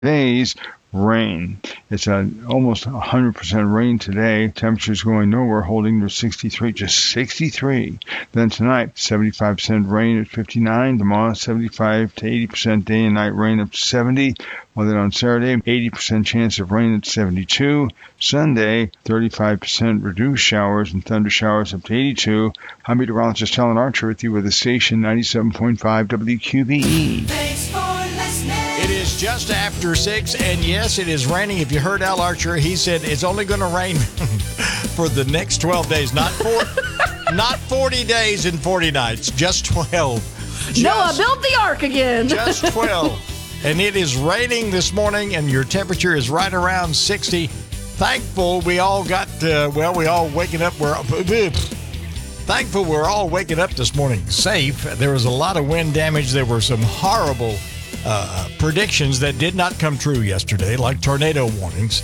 Today's rain. It's almost 100% rain today. Temperatures going nowhere, holding to 63, just 63. Then tonight, 75% rain at 59. Tomorrow, 75 to 80% day and night rain up to 70. Well, then on Saturday, 80% chance of rain at 72. Sunday, 35% reduced showers and thunder showers up to 82. I'm meteorologist Alan Archer with you with the station 97.5 WQBE. Thanks for listening. It is just after 6, and yes, it is raining. If you heard Al Archer, he said it's only going to rain for the next 12 days, not 40 days and 40 nights, just 12. Noah built the ark again. Just 12. And it is raining this morning, and your temperature is right around 60. Thankful we all got, we all waking up. Thankful we're all waking up this morning safe. There was a lot of wind damage. There were some horrible predictions that did not come true yesterday, like tornado warnings.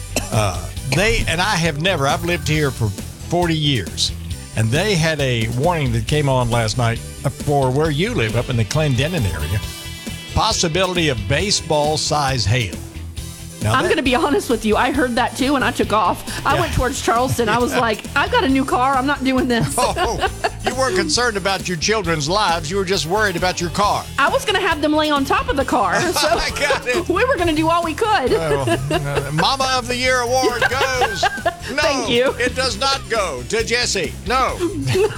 I've lived here for 40 years, and they had a warning that came on last night for where you live, up in the Clendenin area. Possibility of baseball-size hail. Now I'm going to be honest with you. I heard that too, and I took off. I went towards Charleston. I was like, I've got a new car. I'm not doing this. You weren't concerned about your children's lives. You were just worried about your car. I was going to have them lay on top of the car. So I got it. We were going to do all we could. Mama of the Year award goes. No, Thank you. It does not go to Jessie. No.